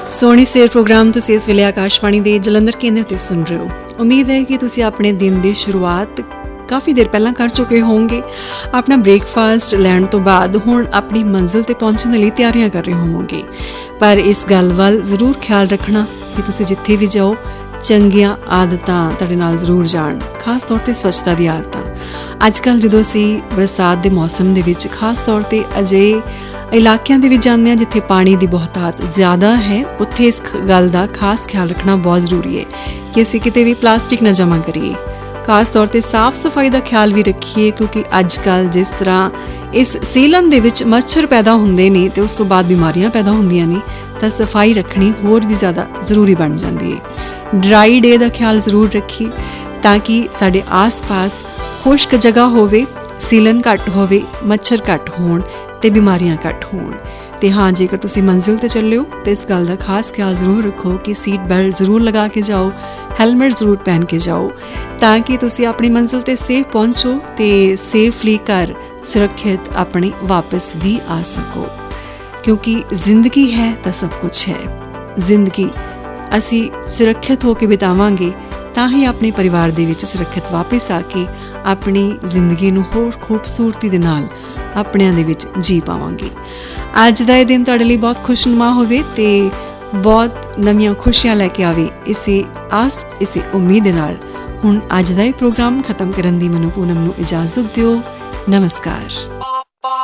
ਸੋਹਣੀ ਸਵੇਰ ਪ੍ਰੋਗਰਾਮ ਤੁਸੀਂ ਇਸ ਵੇਲੇ ਆਕਾਸ਼ਵਾਣੀ ਦੇ ਜਲੰਧਰ ਕੇਂਦਰ ਤੇ ਸੁਣ ਰਹੇ ਹੋ। ਉਮੀਦ ਹੈ ਕਿ ਤੁਸੀਂ ਆਪਣੇ ਦਿਨ ਦੀ ਸ਼ੁਰੂਆਤ ਕਾਫੀ ਦੇਰ ਪਹਿਲਾਂ ਕਰ ਚੁੱਕੇ ਹੋਵੋਗੇ। ਆਪਣਾ ਬ੍ਰੇਕਫਾਸਟ ਲੈਣ ਤੋਂ ਬਾਅਦ ਹੁਣ ਆਪਣੀ ਮੰਜ਼ਿਲ ਤੇ ਪਹੁੰਚਣ ਦੇ ਲਈ ਤਿਆਰੀਆਂ ਕਰ ਰਹੇ ਹੋਵੋਗੇ। ਪਰ ਇਸ ਗੱਲ ਵੱਲ ਜ਼ਰੂਰ ਖਿਆਲ ਰੱਖਣਾ ਕਿ ਤੁਸੀਂ ਜਿੱਥੇ ਵੀ ਜਾਓ ਚੰਗੀਆਂ ਆਦਤਾਂ ਤੁਹਾਡੇ ਨਾਲ ਜ਼ਰੂਰ ਜਾਣ, ਖਾਸ ਤੌਰ ਤੇ ਸਵੱਛਤਾ ਦੀ ਆਦਤਾਂ। ਅੱਜ ਕੱਲ੍ਹ ਜਦੋਂ ਅਸੀਂ ਬਰਸਾਤ ਦੇ ਮੌਸਮ ਦੇ ਵਿੱਚ ਖਾਸ ਤੌਰ ਤੇ ਅਜਿਹੇ ਇਲਾਕਿਆਂ ਦੇ ਵਿੱਚ ਜਾਂਦੇ ਹਾਂ ਜਿੱਥੇ ਪਾਣੀ ਦੀ ਬਹੁਤਾਤ ਜ਼ਿਆਦਾ ਹੈ, ਉੱਥੇ ਇਸ ਗੱਲ ਦਾ ਖਾਸ ਖਿਆਲ ਰੱਖਣਾ ਬਹੁਤ ਜ਼ਰੂਰੀ ਹੈ ਕਿ ਅਸੀਂ ਕਿਤੇ ਵੀ ਪਲਾਸਟਿਕ ਨਾ ਜਮ੍ਹਾਂ ਕਰੀਏ। ਖਾਸ ਤੌਰ ਤੇ ਸਾਫ਼ ਸਫਾਈ ਦਾ ਖਿਆਲ ਵੀ ਰੱਖੀਏ, ਕਿਉਂਕਿ ਅੱਜ ਕੱਲ੍ਹ ਜਿਸ ਤਰ੍ਹਾਂ ਇਸ ਸੀਲਨ ਦੇ ਵਿੱਚ ਮੱਛਰ ਪੈਦਾ ਹੁੰਦੇ ਨੇ ਤੇ ਉਸ ਤੋਂ ਬਾਅਦ ਬਿਮਾਰੀਆਂ ਪੈਦਾ ਹੁੰਦੀਆਂ ਨੇ, ਤਾਂ ਸਫਾਈ ਰੱਖਣੀ ਹੋਰ ਵੀ ਜ਼ਿਆਦਾ ਜ਼ਰੂਰੀ ਬਣ ਜਾਂਦੀ ਹੈ। ਡਰਾਈ ਡੇ ਦਾ ਖਿਆਲ ਜ਼ਰੂਰ ਰੱਖੀਏ ਤਾਂ ਕਿ ਸਾਡੇ ਆਸ-ਪਾਸ ਖੁਸ਼ਕ ਜਗ੍ਹਾ ਹੋਵੇ, ਸੀਲਨ ਘੱਟ ਹੋਵੇ, ਮੱਛਰ ਘੱਟ ਹੋਣ ਤੇ ਬਿਮਾਰੀਆਂ ਘੱਟ ਹੋਣ। ਤੇ ਹਾਂ, ਜੇਕਰ ਤੁਸੀਂ ਮੰਜ਼ਿਲ ਤੇ ਚੱਲਿਓ ਤੇ ਇਸ ਗੱਲ ਦਾ ਖਾਸ ਖਿਆਲ ਜ਼ਰੂਰ ਰੱਖੋ ਕਿ ਸੀਟ ਬੈਲਟ ਜ਼ਰੂਰ ਲਗਾ ਕੇ ਜਾਓ, ਹੈਲਮਟ ਜ਼ਰੂਰ ਪਹਿਨ ਕੇ ਜਾਓ, ਤਾਂ ਕਿ ਤੁਸੀਂ ਆਪਣੀ ਮੰਜ਼ਿਲ ਤੇ ਸੇਫ ਪਹੁੰਚੋ ਤੇ ਸੇਫਲੀ ਘਰ ਸੁਰੱਖਿਅਤ ਆਪਣੇ ਵਾਪਸ ਵੀ ਆ ਸਕੋ। ਕਿਉਂਕਿ ਜ਼ਿੰਦਗੀ ਹੈ ਤਾਂ ਸਭ ਕੁਛ ਹੈ। ਜ਼ਿੰਦਗੀ ਅਸੀਂ ਸੁਰੱਖਿਅਤ ਹੋ ਕੇ ਬਿਤਾਵਾਂਗੇ ਤਾਂ ਹੀ ਆਪਣੇ ਪਰਿਵਾਰ ਦੇ ਵਿੱਚ ਸੁਰੱਖਿਅਤ ਵਾਪਸ ਆ ਕੇ ਆਪਣੀ ਜ਼ਿੰਦਗੀ ਨੂੰ ਹੋਰ ਖੂਬਸੂਰਤੀ ਦੇ ਨਾਲ ਆਪਣਿਆਂ ਦੇ ਵਿੱਚ ਜੀ ਪਾਵਾਂਗੇ। ਅੱਜ ਦਾ ਇਹ ਦਿਨ ਤੁਹਾਡੇ ਲਈ ਬਹੁਤ ਖੁਸ਼ਨੁਮਾ ਹੋਵੇ ਤੇ ਬਹੁਤ ਨਵੀਆਂ ਖੁਸ਼ੀਆਂ ਲੈ ਕੇ ਆਵੇ, ਇਸੇ ਆਸ, ਇਸੇ ਉਮੀਦ ਦੇ ਨਾਲ ਹੁਣ ਅੱਜ ਦਾ ਇਹ ਪ੍ਰੋਗਰਾਮ ਖਤਮ ਕਰਨ ਦੀ ਮੈਨੂੰ ਪੂਨਮ ਨੂੰ ਇਜਾਜ਼ਤ ਦਿਓ। ਨਮਸਕਾਰ।